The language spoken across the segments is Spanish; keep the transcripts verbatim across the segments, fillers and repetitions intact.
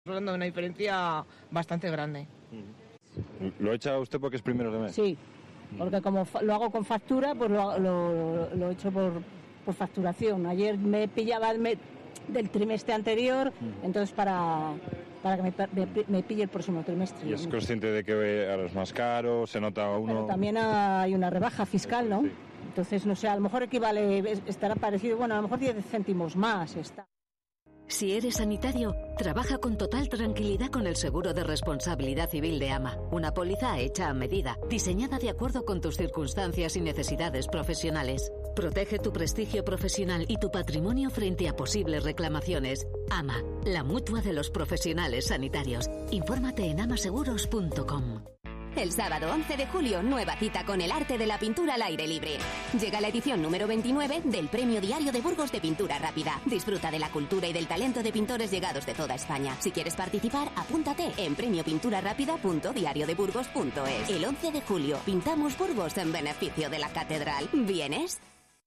hablando de una diferencia bastante grande. ¿Lo echa usted porque es primero de mes? Sí, porque como lo hago con factura, pues lo, lo, lo he hecho por, por facturación. Ayer me pillaba me, del trimestre anterior, uh-huh. entonces para, para que me, me, me pille el próximo trimestre. ¿Y es consciente de que ahora es más caro? ¿Se nota uno? Pero también hay una rebaja fiscal, ¿no? Sí. Entonces, no sé, a lo mejor equivale, estará parecido, bueno, a lo mejor diez céntimos más está. Si eres sanitario, trabaja con total tranquilidad con el seguro de responsabilidad civil de AMA. Una póliza hecha a medida, diseñada de acuerdo con tus circunstancias y necesidades profesionales. Protege tu prestigio profesional y tu patrimonio frente a posibles reclamaciones. AMA, la mutua de los profesionales sanitarios. Infórmate en amaseguros punto com. El sábado once de julio, nueva cita con el arte de la pintura al aire libre. Llega la edición número veintinueve del Premio Diario de Burgos de Pintura Rápida. Disfruta de la cultura y del talento de pintores llegados de toda España. Si quieres participar, apúntate en premio pintura rápida punto diario de burgos punto es. El once de julio, pintamos Burgos en beneficio de la catedral. ¿Vienes?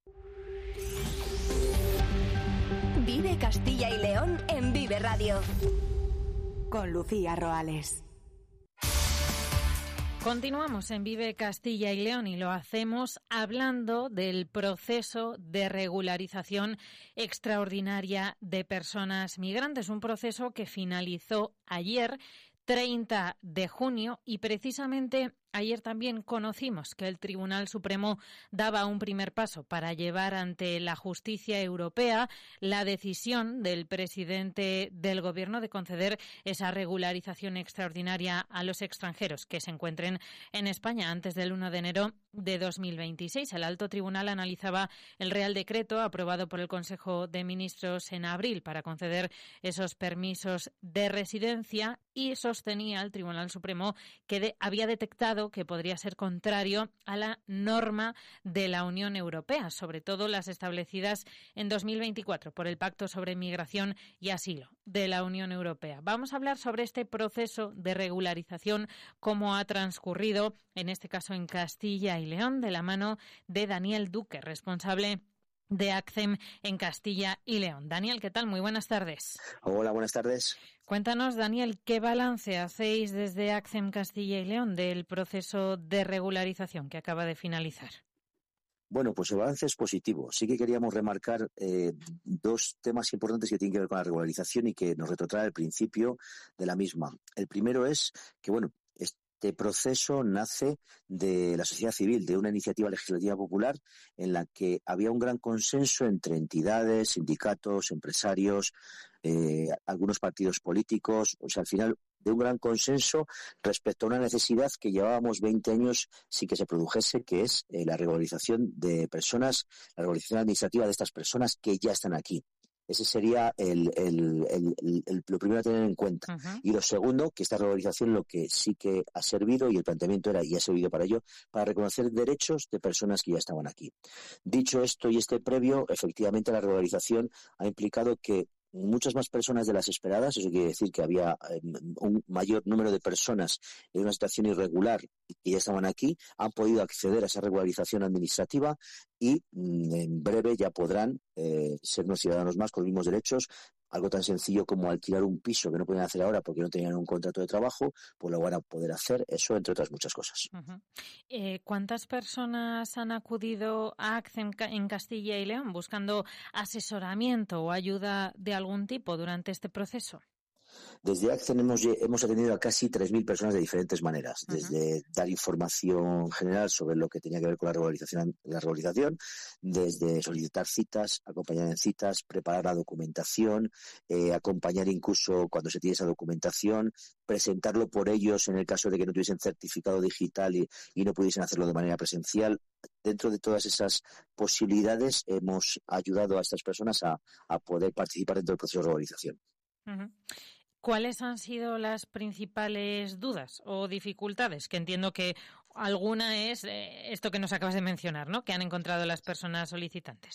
Vive Castilla y León en Vive Radio. Con Lucía Roales. Continuamos en Vive Castilla y León y lo hacemos hablando del proceso de regularización extraordinaria de personas migrantes, un proceso que finalizó ayer, treinta de junio, y precisamente ayer también conocimos que el Tribunal Supremo daba un primer paso para llevar ante la justicia europea la decisión del presidente del Gobierno de conceder esa regularización extraordinaria a los extranjeros que se encuentren en España antes del uno de enero de dos mil veintiséis. El Alto Tribunal analizaba el Real Decreto aprobado por el Consejo de Ministros en abril para conceder esos permisos de residencia y sostenía el Tribunal Supremo que de, había detectado que podría ser contrario a la norma de la Unión Europea, sobre todo las establecidas en dos mil veinticuatro por el Pacto sobre Migración y Asilo de la Unión Europea. Vamos a hablar sobre este proceso de regularización, cómo ha transcurrido, en este caso en Castilla y León, de la mano de Daniel Duque, responsable de ACCEM en Castilla y León. Daniel, ¿qué tal? Muy buenas tardes. Hola, buenas tardes. Cuéntanos, Daniel, ¿qué balance hacéis desde ACCEM Castilla y León del proceso de regularización que acaba de finalizar? Bueno, pues el balance es positivo. Sí que queríamos remarcar eh, dos temas importantes que tienen que ver con la regularización y que nos retrotrae al principio de la misma. El primero es que, bueno, este proceso nace de la sociedad civil, de una iniciativa legislativa popular en la que había un gran consenso entre entidades, sindicatos, empresarios, eh, algunos partidos políticos, o sea, al final de un gran consenso respecto a una necesidad que llevábamos veinte años sin que se produjese, que es eh, la regularización de personas, la regularización administrativa de estas personas que ya están aquí. Ese sería el, el, el, el, el, lo primero a tener en cuenta. Uh-huh. Y lo segundo, que esta regularización lo que sí que ha servido, y el planteamiento era, y ha servido para ello, para reconocer derechos de personas que ya estaban aquí. Dicho esto y este previo, efectivamente la regularización ha implicado que muchas más personas de las esperadas, eso quiere decir que había eh, un mayor número de personas en una situación irregular que ya estaban aquí, han podido acceder a esa regularización administrativa y mm, en breve ya podrán eh, ser unos ciudadanos más con los mismos derechos. Algo tan sencillo como alquilar un piso que no podían hacer ahora porque no tenían un contrato de trabajo, pues lo van a poder hacer, eso entre otras muchas cosas. Uh-huh. Eh, ¿Cuántas personas han acudido a ACCEM en Castilla y León buscando asesoramiento o ayuda de algún tipo durante este proceso? Desde ACCEM hemos, hemos atendido a casi tres mil personas de diferentes maneras, uh-huh. desde dar información general sobre lo que tenía que ver con la regularización, la regularización, desde solicitar citas, acompañar en citas, preparar la documentación, eh, acompañar incluso cuando se tiene esa documentación, presentarlo por ellos en el caso de que no tuviesen certificado digital y, y no pudiesen hacerlo de manera presencial. Dentro de todas esas posibilidades hemos ayudado a estas personas a, a poder participar dentro del proceso de regularización. Uh-huh. ¿Cuáles han sido las principales dudas o dificultades? Que entiendo que alguna es eh, esto que nos acabas de mencionar, ¿no? Que han encontrado las personas solicitantes.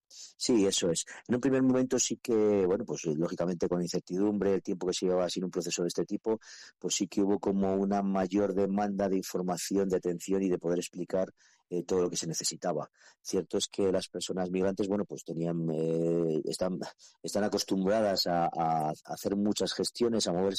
Sí, eso es. En un primer momento sí que, bueno, pues lógicamente con incertidumbre, el tiempo que se llevaba sin un proceso de este tipo, pues sí que hubo como una mayor demanda de información, de atención y de poder explicar eh, todo lo que se necesitaba. Cierto es que las personas migrantes, bueno, pues tenían, eh, están, están acostumbradas a, a hacer muchas gestiones, a moverse